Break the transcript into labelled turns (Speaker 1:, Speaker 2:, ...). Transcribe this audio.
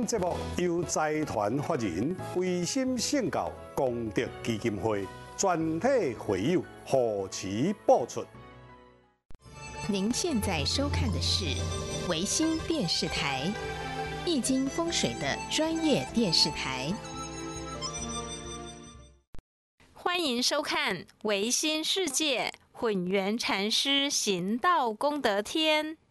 Speaker 1: 本节目由财团法人维心圣教功德基金会全体会友护持播出。
Speaker 2: 您现在收看的是维新电视台，易经风水的专业电视台。
Speaker 3: 欢迎收看维新世界混元禅师行道功德天。